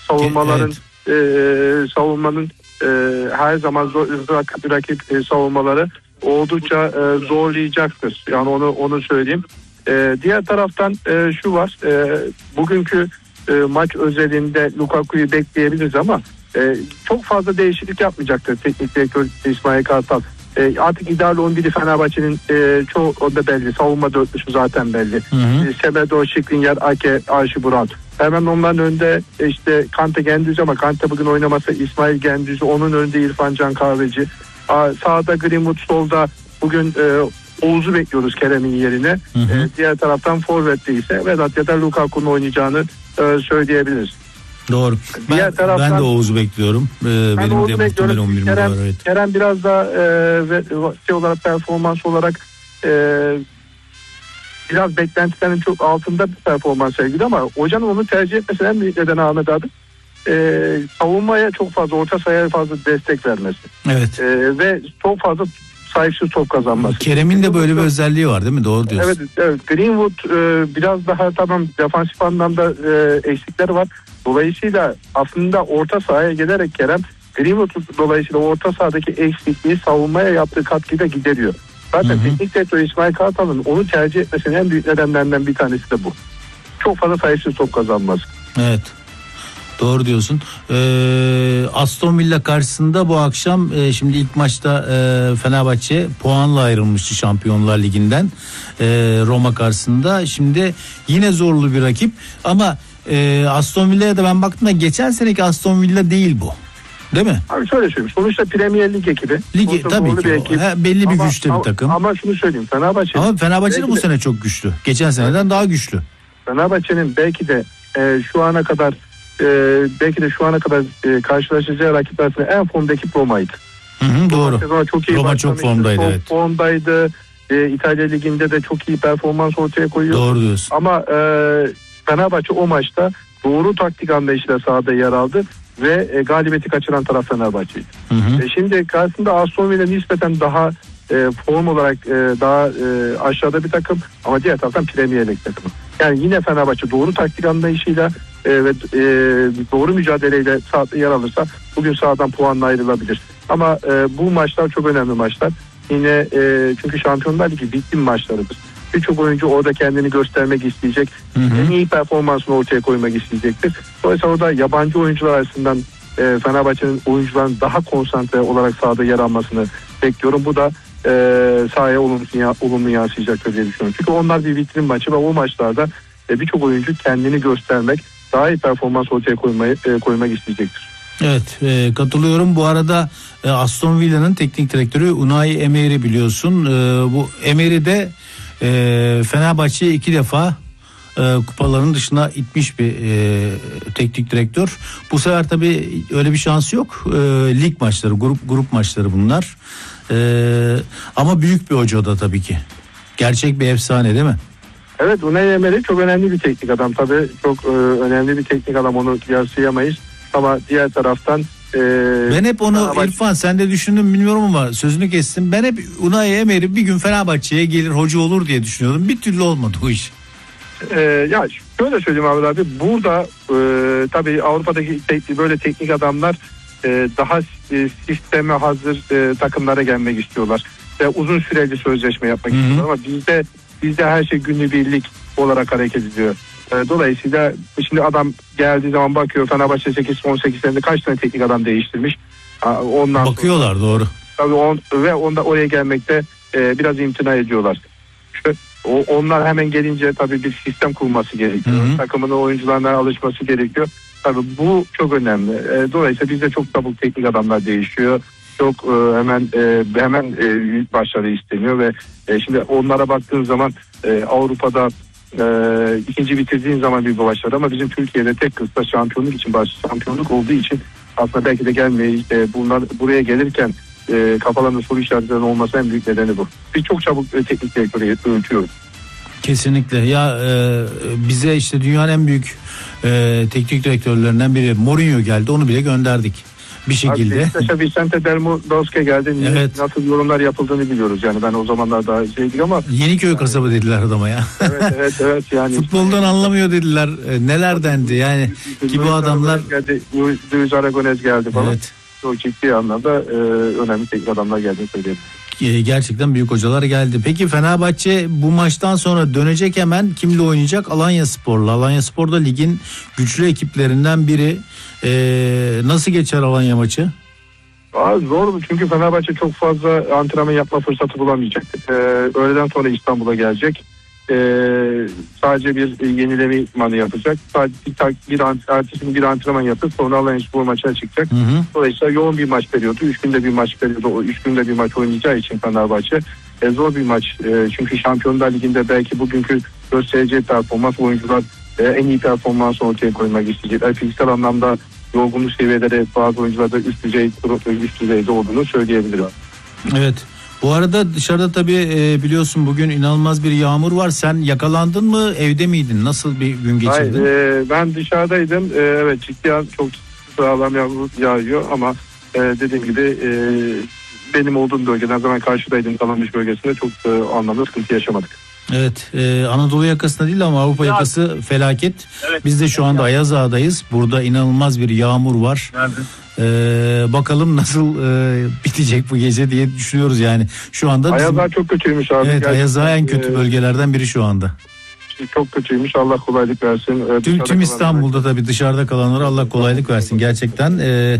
savunmaların savunmanın her zaman rakip savunmaları oldukça zorlayacaktır. Yani onu söyleyeyim. Diğer taraftan şu var. Bugünkü maç özelinde Lukaku'yu bekleyebiliriz ama çok fazla değişiklik yapmayacaktır teknik direktör İsmail Kartal. Artık ideal 11'i Fenerbahçe'nin çoğu da belli. Savunma dörtlüsü zaten belli. Semedo, Skriniar, Ake, Archie Brown. Hemen onların önünde işte Kante Gendüzü ama Kante bugün oynaması İsmail Gendüzü. Onun önünde İrfan Can Kahveci. Sağda Greenwood, solda bugün Oğuz'u bekliyoruz Kerem'in yerine. Diğer taraftan forvette ise Vedat ya da Lukaku'nun oynayacağını söyleyebiliriz. Doğru. Ben de Oğuz'u bekliyorum. Benim de muhtemelen 11'im var. Evet. Kerem biraz daha olarak performans olarak biraz beklentilerin çok altında bir performans sergiledi ama hocanın onu tercih etmesinin en büyük nedeni Ahmet abi savunmaya çok fazla, orta sahaya fazla destek vermesi. Evet. Ve çok fazla sahipsiz top kazanması. Kerem'in de böyle bir özelliği var değil mi? Doğru diyorsun. Evet. Greenwood biraz daha tamam defansif anlamda eksikleri var. Dolayısıyla aslında orta sahaya gelerek Kerem Greenwood dolayısıyla orta sahadaki eksikliği savunmaya yaptığı katkıyla gideriyor. Zaten teknik direktör İsmail Kartal'ın onu tercih etmesinin en büyük nedenlerinden bir tanesi de bu. Çok fazla sayısız top kazanması. Evet. Doğru diyorsun. Aston Villa karşısında bu akşam şimdi ilk maçta Fenerbahçe puanla ayrılmıştı Şampiyonlar Ligi'nden Roma karşısında. Şimdi yine zorlu bir rakip ama Aston Villa'ya da ben baktım da geçen seneki Aston Villa değil bu. Değil mi? Abi şöyle söyleyeyim. Sonuçta Premier Lig ekibi. Ligi tabii ki. Ekip. Belli bir güçte bir takım. Ama şunu söyleyeyim. Fenerbahçe de bu sene çok güçlü. Geçen seneden daha güçlü. Fenerbahçe'nin belki de şu ana kadar karşılaşacağı rakip arasında en formdaki Roma'ydı. Doğru. Roma çok formdaydı. Çok formdaydı. İtalya Ligi'nde de çok iyi performans ortaya koyuyor. Doğru diyorsun. Ama Fenerbahçe o maçta doğru taktik anlayışıyla sahada yer aldı ve galibiyeti kaçıran taraf Fenerbahçe'ydi. Şimdi karşısında Aston Villa nispeten daha form olarak daha aşağıda bir takım ama diğer taraftan Premier Lig takımı. Yani yine Fenerbahçe doğru taktik anlayışıyla ve doğru mücadeleyle sahada yer alırsa bugün sahadan puanla ayrılabilir. Ama bu maçlar çok önemli maçlar. Yine çünkü Şampiyonlar Ligi bitti maçlarıdır. Birçok oyuncu orada kendini göstermek isteyecek. En iyi performansını ortaya koymak isteyecektir. Dolayısıyla orada yabancı oyuncular arasından Fenerbahçe'nin oyuncuların daha konsantre olarak sahada yer almasını bekliyorum. Bu da sahaya olumlu yansıyacaktır diye düşünüyorum. Çünkü onlar bir vitrin maçı ve o maçlarda birçok oyuncu kendini göstermek, daha iyi performans ortaya koymak isteyecektir. Evet, katılıyorum. Bu arada Aston Villa'nın teknik direktörü Unai Emery biliyorsun. Bu Emery de Fenerbahçe'yi 2 defa kupaların dışına itmiş bir teknik direktör. Bu sefer tabii öyle bir şansı yok. Lig maçları, grup maçları bunlar. Ama büyük bir hoca da tabii ki. Gerçek bir efsane değil mi? Evet, Unai Emery çok önemli bir teknik adam. Tabii çok önemli bir teknik adam, onu yadsıyamayız. Ama diğer taraftan ben hep onu İrfan sen de düşündün bilmiyorum ama sözünü kestim. Ben hep Unai Emery bir gün Fenerbahçe'ye gelir hoca olur diye düşünüyordum. Bir türlü olmadı o iş. Ya şöyle söyleyeyim abi, burada tabii Avrupa'daki böyle teknik adamlar daha sisteme hazır takımlara gelmek istiyorlar. Ve uzun süreli sözleşme yapmak istiyorlar ama bizde her şey günübirlik olarak hareket ediyor. Dolayısıyla şimdi adam geldiği zaman bakıyor Fenerbahçe 18 senede kaç tane teknik adam değiştirmiş. Ondan bakıyorlar sonra, doğru. Tabii ve oraya gelmekte biraz imtina ediyorlar. Onlar hemen gelince tabii bir sistem kurması gerekiyor. Takımının oyuncularına alışması gerekiyor. Tabii bu çok önemli. Dolayısıyla bizde çok çabuk teknik adamlar değişiyor. Çok hemen başarı isteniyor ve şimdi onlara baktığın zaman Avrupa'da ikinci bitirdiğin zaman bir başarı ama bizim Türkiye'de tek kısıtla şampiyonluk olduğu için aslında belki de gelmeyi bunlar buraya gelirken kafalarında soru işaretlerinin olması en büyük nedeni bu. Biz çok çabuk teknik direktörü öğütüyoruz. Kesinlikle ya bize işte dünyanın en büyük teknik direktörlerinden biri Mourinho geldi, onu bile gönderdik. bir şekilde. Beşiktaş'a Vicente Del Bosque geldi. Evet. Nasıl yorumlar yapıldığını biliyoruz. Yani ben o zamanlar daha şeydik ama. Yeniköy kasabı dediler adama ya. Evet yani. Futboldan anlamıyor dediler. Neler dendi yani. Ki bu adamlar. Luis Aragonés geldi falan. Evet. Çok ciddi anlamda önemli teknik adamlar geldiğini söyleyebilirim. Gerçekten büyük hocalar geldi. Peki Fenerbahçe bu maçtan sonra dönecek, hemen kimle oynayacak? Alanyaspor'la. Alanyaspor da ligin güçlü ekiplerinden biri. Nasıl geçer Alanya maçı? Zor çünkü Fenerbahçe çok fazla antrenman yapma fırsatı bulamayacak. Öğleden sonra İstanbul'a gelecek. Sadece bir yenileme idmanı yapacak. Sadece bir antrenman yapıp sonra Alanyaspor maçına çıkacak. Dolayısıyla yoğun bir maç periyodu. 3 günde bir maç periyodu. 3 günde bir maç oynayacağı için Fenerbahçe zor bir maç. Çünkü Şampiyonlar Ligi'nde belki bugünkü göstereceği performans, oyuncular en iyi performans ortaya koymak isteyecekler. Fiziksel anlamda yorgunluk seviyeleri bazı oyuncularda üst düzeyde olduğunu söyleyebilirim. Evet. Bu arada dışarıda tabii biliyorsun bugün inanılmaz bir yağmur var. Sen yakalandın mı? Evde miydin? Nasıl bir gün geçirdin? Hayır, ben dışarıdaydım. Evet, çok sağlam yağmur yağıyor ama dediğim gibi benim olduğum bölgeden zaman karşıdaydım, Kalamış bölgesinde çok anlamda sıkıntı yaşamadık. Evet, Anadolu yakasında değil ama Avrupa yakası felaket. Evet. Biz de şu anda Ayaz Ağa'dayız. Burada inanılmaz bir yağmur var. Bakalım nasıl bitecek bu gece diye düşünüyoruz yani. Şu anda Ayaz Ağa çok kötüymüş abi. Evet, Ayaz Ağa en kötü bölgelerden biri şu anda. Çok kötüymüş. Allah kolaylık versin. Tüm İstanbul'da tabii dışarıda kalanlara Allah kolaylık versin gerçekten.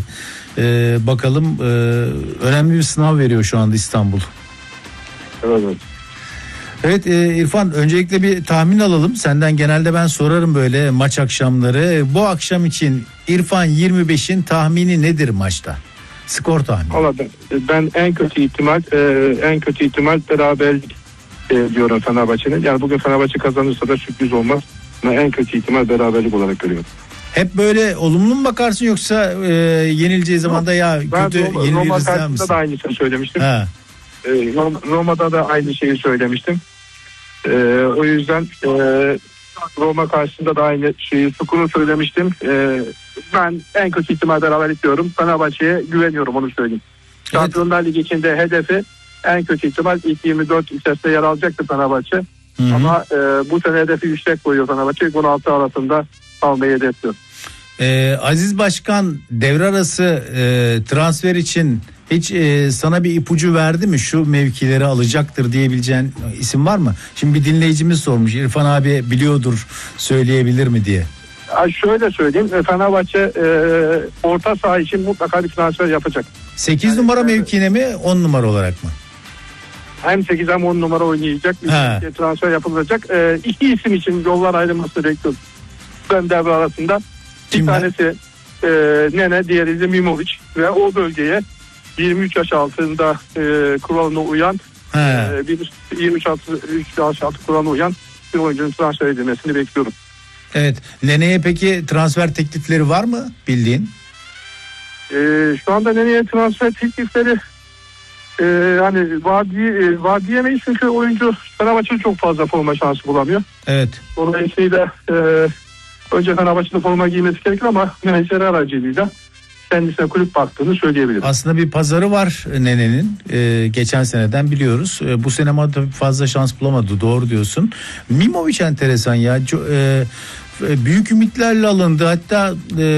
Bakalım, önemli bir sınav veriyor şu anda İstanbul. Evet. Evet İrfan, öncelikle bir tahmin alalım senden. Genelde ben sorarım böyle maç akşamları. Bu akşam için İrfan 25'in tahmini nedir maçta? Skor tahmini. Vallahi ben en kötü ihtimal beraberlik diyorum Fenerbahçe'nin. Yani bugün Fenerbahçe kazanırsa da sürpriz olmaz. Ama en kötü ihtimal beraberlik olarak görüyorum. Hep böyle olumlu mu bakarsın yoksa yenileceği zaman da ya kötü yeniliriz der misin? Roma'da da aynısını söylemiştim. Roma'da da aynı şeyi söylemiştim. O yüzden Roma karşısında da aynı şeyi, skoru söylemiştim. Ben en kötü ihtimal beraberlik diyorum. Fenerbahçe'ye güveniyorum, onu söyleyeyim. Evet. Şampiyonlar Ligi içinde hedefi en kötü ihtimal ilk 24 içerisinde yer alacaktı Fenerbahçe. Hı-hı. Ama bu sene hedefi yüksek koyuyor Fenerbahçe. 16 arasında kalmayı hedefliyor. Aziz Başkan devre arası transfer için hiç sana bir ipucu verdi mi? Şu mevkileri alacaktır diyebileceğin isim var mı? Şimdi bir dinleyicimiz sormuş. İrfan abi biliyordur, söyleyebilir mi diye. Şöyle söyleyeyim. Fenerbahçe orta saha için mutlaka bir transfer yapacak. 8 numara mevkine mi, 10 numara olarak mı? Hem 8 hem 10 numara oynayacak. Bir transfer yapılacak. İki isim için yollar ayrılmasını bekliyorum. Ben devre arasında. Bir tanesi Nene, diğeri de Mimovic ve o bölgeye 23 yaş altında kuralına uyan bir 23 yaş altı kuralına uyan bir oyuncunun transfer edilmesini bekliyorum. Evet. Nene'ye peki transfer teklifleri var mı bildiğin? Şu anda Nene'ye transfer teklifleri hani var diyemeyiz çünkü oyuncu Fenerbahçe'de çok fazla forma şansı bulamıyor. Evet. Dolayısıyla önce Fenerbahçe'de forma giymesi gerekir ama menajer aracılığıyla kendisine kulüp baktığını söyleyebilirim. Aslında bir pazarı var Nene'nin. Geçen seneden biliyoruz. Bu sene ama fazla şans bulamadı. Doğru diyorsun. Mimovic enteresan ya. Büyük ümitlerle alındı. Hatta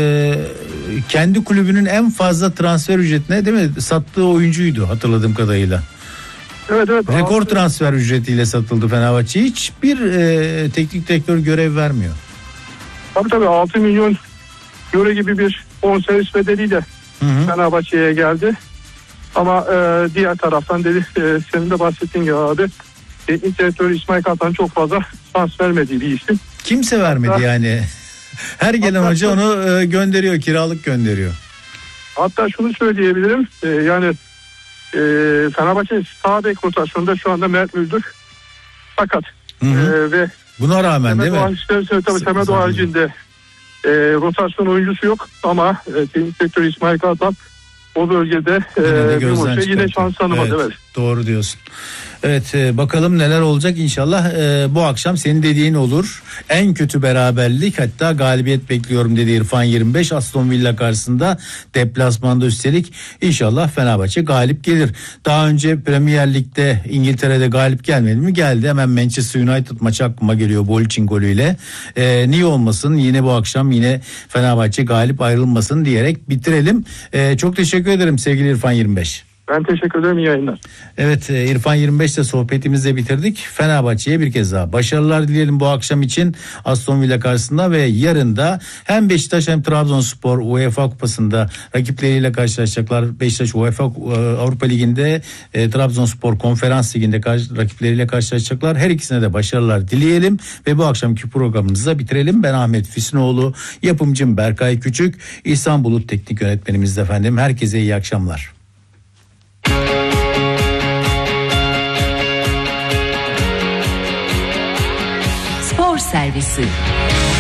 kendi kulübünün en fazla transfer ücretine, değil mi, sattığı oyuncuydu hatırladığım kadarıyla. Evet. Rekor transfer ücretiyle satıldı Fenerbahçe. Hiçbir teknik direktör görev vermiyor. Tabii 6 milyon euro gibi bir bonservis bedeliyle Fenerbahçe'ye geldi. Ama diğer taraftan senin de bahsettiğin gibi abi, teknik direktör İsmail Kartal'ın çok fazla şans vermediği bir isim. Kimse vermedi yani. Her gelen hoca onu gönderiyor, kiralık gönderiyor. Hatta şunu söyleyebilirim. Yani Fenerbahçe'nin sağ bek rotasyonunda şu anda Mert Müldür fakat ve buna rağmen değil mi? Tabii Semedo haricinde rotasyon oyuncusu yok ama teknik direktör İsmail Kartal o bölgede yine şans tanımadı. Evet. Doğru diyorsun. Evet, bakalım neler olacak inşallah. Bu akşam senin dediğin olur. En kötü beraberlik, hatta galibiyet bekliyorum dedi İrfan 25 Aston Villa karşısında deplasmanda, üstelik inşallah Fenerbahçe galip gelir. Daha önce Premier Lig'de İngiltere'de galip gelmedi mi? Geldi. Hemen Manchester United maçı aklıma geliyor Bolçin golüyle. Niye olmasın, yine bu akşam yine Fenerbahçe galip ayrılmasın diyerek bitirelim. Çok teşekkür ederim sevgili İrfan 25. Ben teşekkür ederim, iyi yayınlar. Evet, İrfan 25'te sohbetimizle bitirdik. Fenerbahçe'ye bir kez daha başarılar dileyelim bu akşam için Aston Villa karşısında ve yarın da hem Beşiktaş hem Trabzonspor UEFA Kupası'nda rakipleriyle karşılaşacaklar. Beşiktaş UEFA Avrupa Ligi'nde, Trabzonspor Konferans Ligi'nde rakipleriyle karşılaşacaklar. Her ikisine de başarılar dileyelim ve bu akşamki programımızı da bitirelim. Ben Ahmet Füsunoğlu, yapımcım Berkay Küçük, İhsan Bulut teknik yönetmenimiz efendim. Herkese iyi akşamlar. Spor Servisi.